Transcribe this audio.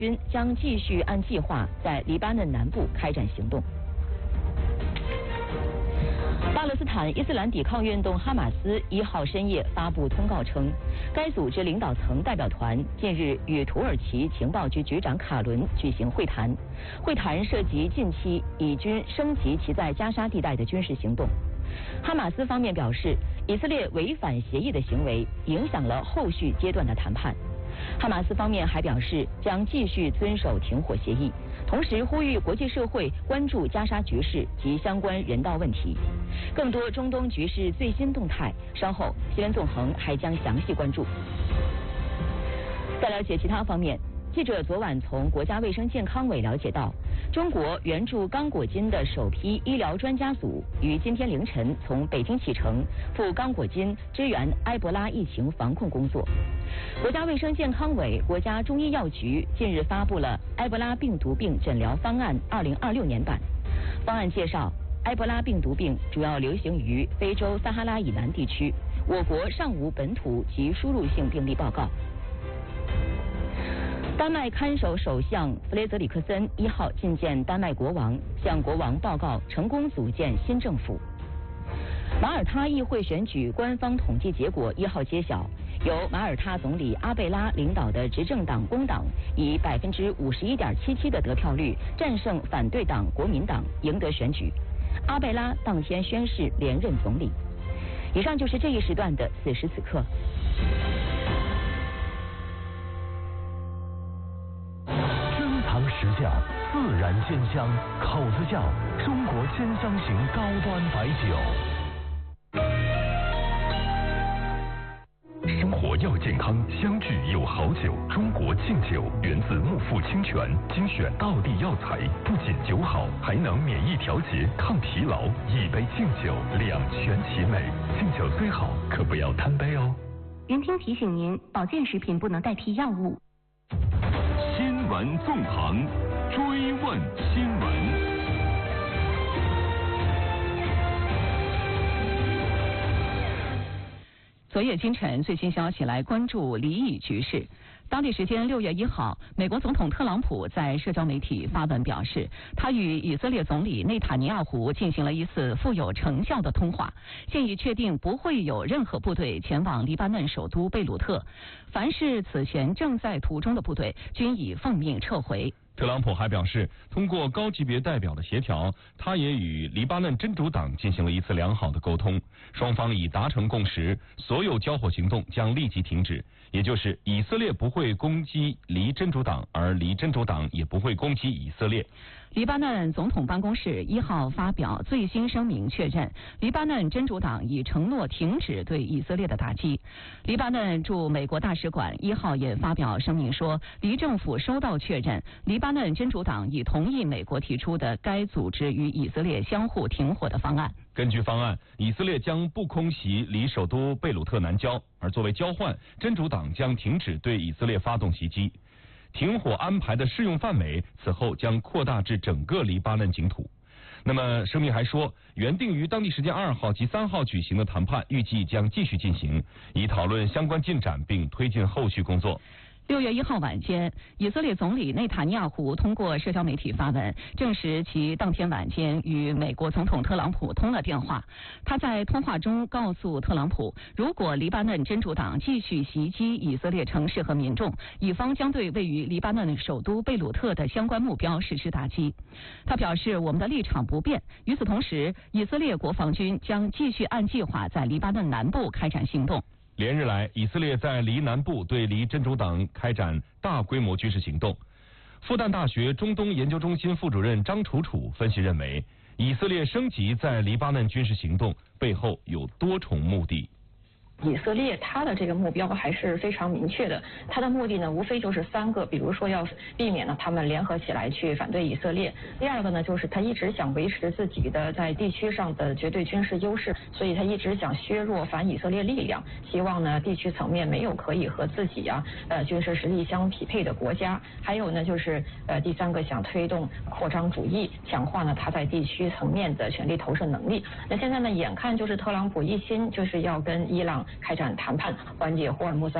军将继续按计划在黎巴嫩南部开展行动。巴勒斯坦伊斯兰抵抗运动哈马斯1号深夜发布通告称，该组织领导层代表团近日与土耳其情报局局长卡伦举行会谈，会谈涉及近期以军升级其在加沙地带的军事行动。哈马斯方面表示，以色列违反协议的行为影响了后续阶段的谈判。哈马斯方面还表示将继续遵守停火协议，同时呼吁国际社会关注加沙局势及相关人道问题。更多中东局势最新动态，稍后新闻纵横还将详细关注。再了解其他方面，记者昨晚从国家卫生健康委了解到，中国援助刚果金的首批医疗专家组于今天凌晨从北京启程赴刚果金支援埃博拉疫情防控工作。国家卫生健康委、国家中医药局近日发布了埃博拉病毒病诊疗方案2026年版。方案介绍，埃博拉病毒病主要流行于非洲撒哈拉以南地区，我国尚无本土及输入性病例报告。丹麦看守首相弗雷泽里克森1号觐见丹麦国王，向国王报告成功组建新政府。马耳他议会选举官方统计结果1号揭晓，由马耳他总理阿贝拉领导的执政党工党以51.77%的得票率战胜反对党国民党，赢得选举。阿贝拉当天宣誓连任总理。以上就是这一时段的此时此刻。 时价自然鲜香，口子窖中国鲜香型高端白酒。生活要健康，相聚有好酒。中国劲酒源自木富清泉，精选道地药材，不仅酒好，还能免疫调节、抗疲劳。一杯劲酒，两全其美。劲酒虽好，可不要贪杯哦。 云听提醒您，保健食品不能代替药物。 新闻纵横，追问新闻。 昨夜今晨最新消息，来关注离异局势。当地时间6月1号，美国总统特朗普在社交媒体发文表示，他与以色列总理内塔尼亚胡进行了一次富有成效的通话，现已确定不会有任何部队前往黎巴嫩首都贝鲁特，凡是此前正在途中的部队均已奉命撤回。 特朗普还表示，通过高级别代表的协调，他也与黎巴嫩真主党进行了一次良好的沟通，双方已达成共识，所有交火行动将立即停止，也就是以色列不会攻击黎真主党，而黎真主党也不会攻击以色列。 黎巴嫩总统办公室1号发表最新声明，确认黎巴嫩真主党已承诺停止对以色列的打击。黎巴嫩驻美国大使馆1号也发表声明说，黎政府收到确认，黎巴嫩真主党已同意美国提出的该组织与以色列相互停火的方案。 根据方案，以色列将不空袭离首都贝鲁特南郊，而作为交换，真主党将停止对以色列发动袭击。停火安排的适用范围此后将扩大至整个黎巴嫩境土。那么声明还说，原定于当地时间2号及3号举行的谈判预计将继续进行，以讨论相关进展并推进后续工作。 6月1号晚间，以色列总理内塔尼亚胡通过社交媒体发文，证实其当天晚间与美国总统特朗普通了电话。他在通话中告诉特朗普，如果黎巴嫩真主党继续袭击以色列城市和民众，以方将对位于黎巴嫩首都贝鲁特的相关目标实施打击。他表示，我们的立场不变。与此同时，以色列国防军将继续按计划在黎巴嫩南部开展行动。 连日来，以色列在黎南部对黎真主党开展大规模军事行动。复旦大学中东研究中心副主任张楚楚分析认为，以色列升级在黎巴嫩军事行动背后有多重目的。 以色列它的这个目标还是非常明确的，它的目的呢无非就是3个，比如说要避免呢他们联合起来去反对以色列。第2个呢就是他一直想维持自己的在地区上的绝对军事优势，所以他一直想削弱反以色列力量，希望呢地区层面没有可以和自己军事实力相匹配的国家。还有呢就是第3个想推动扩张主义，强化呢他在地区层面的权力投射能力。那现在呢眼看就是特朗普一心就是要跟伊朗开展谈判，缓解霍尔木兹